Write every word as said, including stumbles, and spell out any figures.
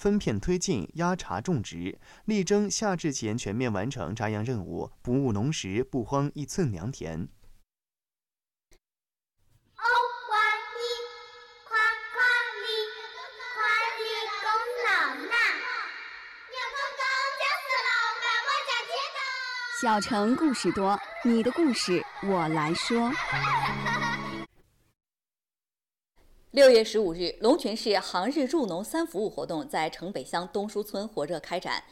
分片推进压茶种植，力争夏至前全面完成插秧任务，不误农时，不荒一寸良田。 小城故事多，你的故事我来说。 六月十五日，龙泉市杭日助农三服务活动在城北乡东书村火热开展。